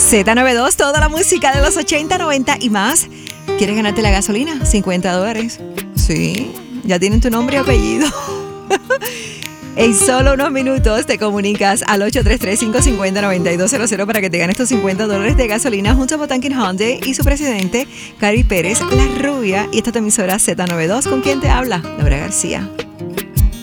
Z92, toda la música de los 80, 90 y más. ¿Quieres ganarte la gasolina? $50. Sí, ya tienen tu nombre y apellido. En solo unos minutos te comunicas al 833-550-9200 para que te ganes tus $50 de gasolina junto a Botanquín Hyundai y su presidente, Cari Pérez, la rubia. Y esta es tu emisora Z92. ¿Con quién te habla? Laura García.